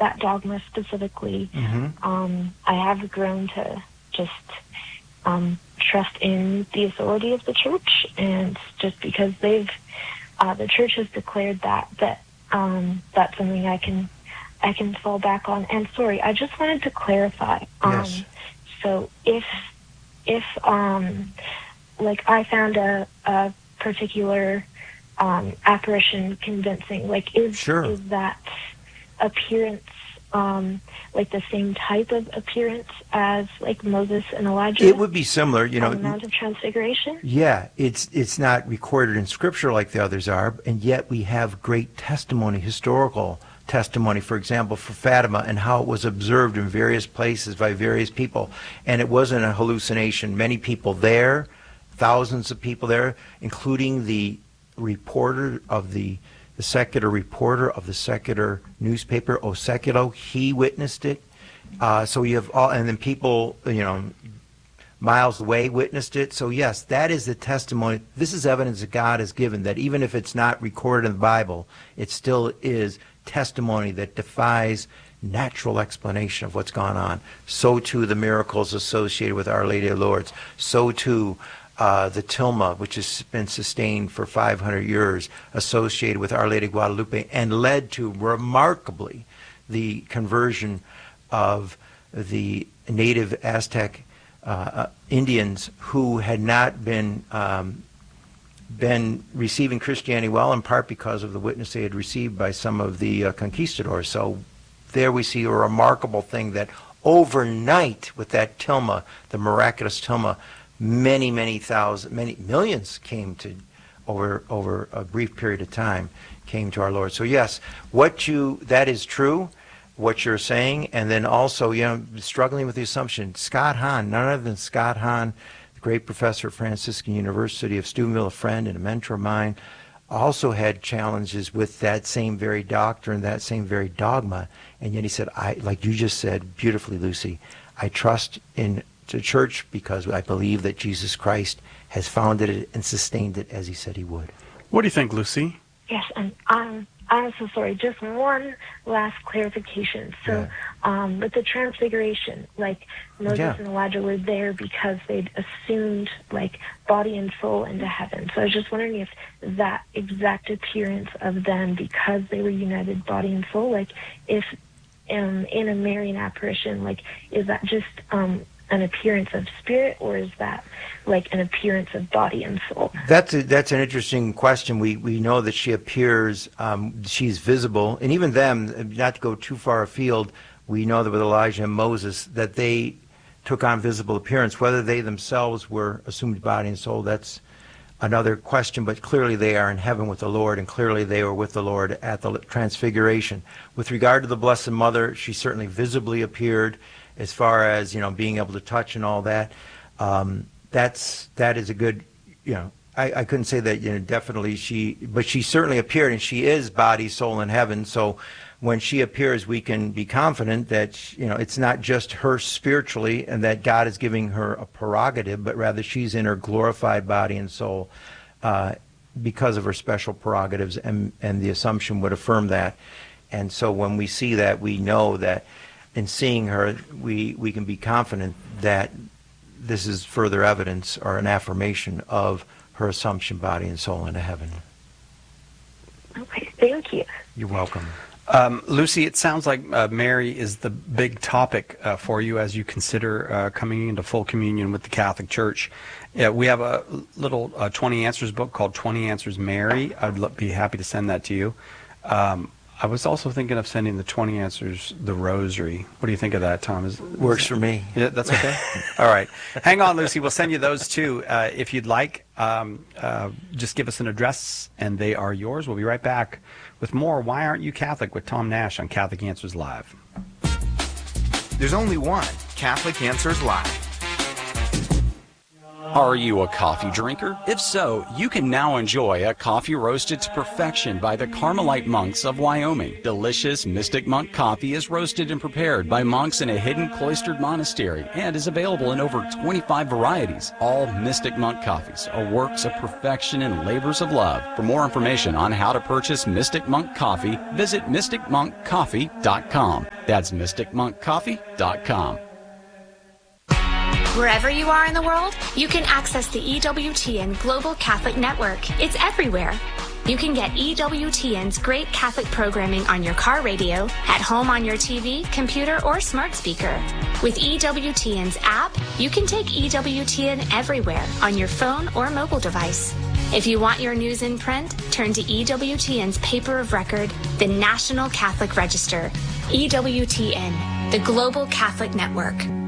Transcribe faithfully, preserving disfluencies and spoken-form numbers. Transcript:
that dogma specifically, Mm-hmm. um, I have grown to just um, trust in the authority of the church, and just because they've uh, the church has declared that that um, that's something I can I can fall back on. And sorry, I just wanted to clarify. Um, Yes. So if if um, like I found a, a particular um, apparition convincing, like is Sure. is that appearance um, like the same type of appearance as like Moses and Elijah It would be similar, you on the know. Mount of Transfiguration? Yeah, it's it's not recorded in Scripture like the others are, and yet we have great testimony, historical testimony, for example, for Fatima and how it was observed in various places by various people, and it wasn't a hallucination. Many people there, thousands of people there, including the reporter of the the secular reporter of the secular newspaper, O Seculo, he witnessed it. Uh, so you have all, and then people, you know, miles away witnessed it. So yes, that is the testimony. This is evidence that God has given, that even if it's not recorded in the Bible, it still is testimony that defies natural explanation of what's gone on. So too the miracles associated with Our Lady of Lourdes. So too uh, the tilma, which has been sustained for five hundred years, associated with Our Lady of Guadalupe, and led to remarkably the conversion of the native Aztec uh, Indians who had not been um, been receiving Christianity well, in part because of the witness they had received by some of the uh, conquistadors. So there we see a remarkable thing, that overnight with that tilma, the miraculous tilma, many, many thousand, many millions came to, over over a brief period of time, came to our Lord. So yes, what you, that is true, what you're saying. And then also, you know, struggling with the assumption, Scott Hahn, none other than Scott Hahn, the great professor at Franciscan University of Steubenville, a friend and a mentor of mine, also had challenges with that same very doctrine, that same very dogma. And yet he said, I, like you just said beautifully, Lucy, I trust in the church because I believe that Jesus Christ has founded it and sustained it as he said he would. What do you think, Lucy? Yes, and um, I'm so sorry. Just one last clarification. So, Yeah. um, with the Transfiguration, like Moses Yeah. and Elijah were there because they'd assumed like body and soul into heaven. So I was just wondering if that exact appearance of them, because they were united body and soul, like if um, in a Marian apparition, like is that just um, an appearance of spirit, or is that like an appearance of body and soul? That's a, that's an interesting question. We we know that she appears, um, she's visible, and even them, not to go too far afield, we know that with Elijah and Moses that they took on visible appearance. Whether they themselves were assumed body and soul, that's another question. But clearly they are in heaven with the Lord, and clearly they were with the Lord at the Transfiguration. With regard to the Blessed Mother, she certainly visibly appeared, as far as, you know, being able to touch and all that. Um, that's that is a good, you know, I, I couldn't say that, you know, definitely she, but she certainly appeared, and she is body, soul, and heaven. So when she appears, we can be confident that, you know, it's not just her spiritually and that God is giving her a prerogative, but rather she's in her glorified body and soul uh, because of her special prerogatives, and, and the assumption would affirm that. And so when we see that, we know that in seeing her, we, we can be confident that this is further evidence or an affirmation of her assumption, body and soul, into heaven. Okay, thank you. You're welcome. Um, Lucy, it sounds like uh, Mary is the big topic uh, for you as you consider uh, coming into full communion with the Catholic Church. Uh, we have a little uh, twenty Answers book called twenty Answers Mary. I'd l- be happy to send that to you. Um, I was also thinking of sending the twenty Answers, the Rosary. What do you think of that, Tom? Is, Works is for me. Yeah, that's okay? All right. Hang on, Lucy. We'll send you those, too, uh, if you'd like. Um, uh, just give us an address, and they are yours. We'll be right back with more Why Aren't You Catholic with Tom Nash on Catholic Answers Live. There's only one Catholic Answers Live. Are you a coffee drinker? If so, you can now enjoy a coffee roasted to perfection by the Carmelite monks of Wyoming. Delicious Mystic Monk coffee is roasted and prepared by monks in a hidden cloistered monastery and is available in over twenty-five varieties. All Mystic Monk coffees are works of perfection and labors of love. For more information on how to purchase Mystic Monk coffee, visit mystic monk coffee dot com. That's mystic monk coffee dot com. Wherever you are in the world, you can access the E W T N Global Catholic Network. It's everywhere. You can get E W T N's great Catholic programming on your car radio, at home on your T V, computer, or smart speaker. With E W T N's app, you can take E W T N everywhere on your phone or mobile device. If you want your news in print, turn to E W T N's paper of record, the National Catholic Register. E W T N, the Global Catholic Network.